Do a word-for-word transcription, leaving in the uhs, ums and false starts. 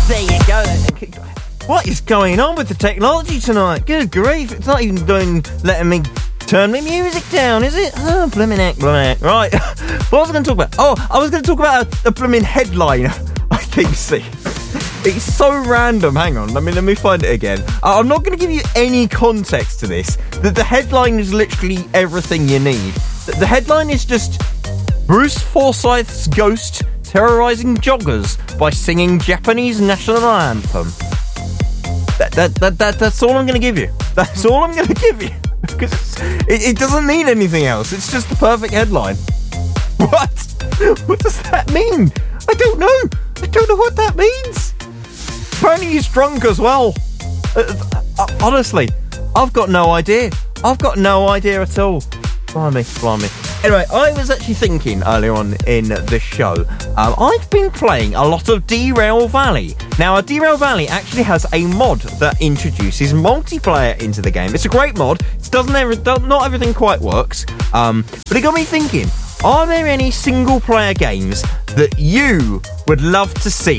There you go. What is going on with the technology tonight? Good grief, it's not even doing, letting me turn my music down, is it? Oh, blimmin' heck, blimmin' heck. Right, what was I going to talk about? Oh, I was going to talk about a, a blimmin' headline I keep seeing. It's so random. Hang on, let me, let me find it again. Uh, I'm not going to give you any context to this. The, the headline is literally everything you need. The, the headline is just Bruce Forsyth's ghost terrorising joggers by singing Japanese national anthem. That, that, that, that, that's all I'm going to give you. That's all I'm going to give you. Because it, it doesn't need anything else. It's just the perfect headline. What? What does that mean? I don't know. I don't know what that means. Apparently he's drunk as well. Uh, uh, honestly, I've got no idea. I've got no idea at all. Blimey, blimey. Anyway, I was actually thinking earlier on in the show, um, I've been playing a lot of Derail Valley. Now, Derail Valley actually has a mod that introduces multiplayer into the game. It's a great mod. It doesn't ever, not everything quite works, um, but it got me thinking, are there any single-player games that you would love to see